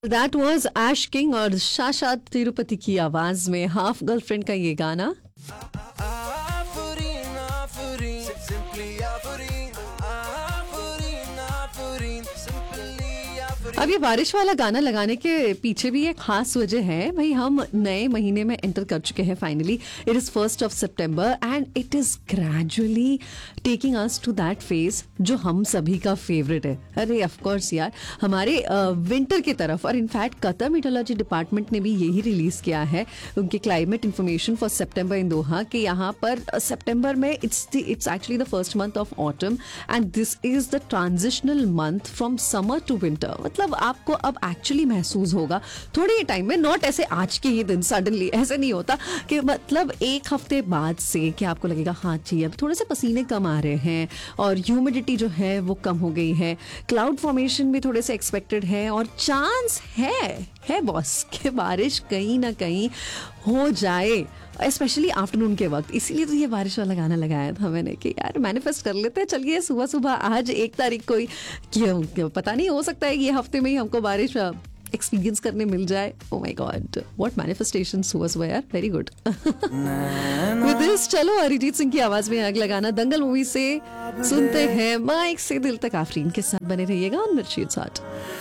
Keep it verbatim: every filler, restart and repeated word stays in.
That was ash king और Sasha Tirupati की आवाज में हाफ गर्लफ्रेंड का ये गाना। Afurin, Afurin, simply Afurin, Afurin, Afurin, simply Afurin. अब ये बारिश वाला गाना लगाने के पीछे भी एक खास वजह है भाई, हम नए महीने में एंटर कर चुके हैं finally. It is first of September and it is gradually taking us to that phase जो हम सभी का फेवरेट है। अरे ऑफ कोर्स यार, हमारे विंटर की तरफ। और इनफैक्ट कतर मीटोलॉजी डिपार्टमेंट ने भी यही रिलीज किया है उनके क्लाइमेट इंफॉर्मेशन फॉर सितंबर इन दोहा कि यहाँ पर सितंबर में it's it's actually the first month of autumn and this is the transitional month from summer to winter. मतलब आपको अब एक्चुअली महसूस होगा थोड़े ही टाइम में, नॉट ऐसे आज के ही दिन सडनली, ऐसे नहीं होता कि मतलब एक हफ्ते बाद से कि आपको लगेगा हाँ जी अब थोड़े से पसीने कम आ रहे हैं और ह्यूमिडिटी जो है वो कम हो गई है, क्लाउड फॉर्मेशन भी थोड़े से एक्सपेक्टेड है और चांस है है बॉस कि बारिश कहीं ना कहीं हो जाए, स्पेशली आफ्टरनून के वक्त। इसीलिए तो ये बारिश वाला गाना लगाया था मैंने कि यार मैनिफेस्ट कर लेते हैं, चलिए सुबह सुबह आज एक तारीख को ही, क्यों क्यों पता नहीं, हो सकता है ये हफ्ते में ही हमको बारिश एक्सपीरियंस करने मिल जाए। Oh my God, what manifestation सुबह सुबह यार, वेरी गुड। विद दिस चलो अरिजीत सिंह की आवाज में आग लगाना दंगल मूवी से सुनते हैं। माइक से दिल तक आफरीन के साथ बने रहिएगा ऑन मिर्ची साथ।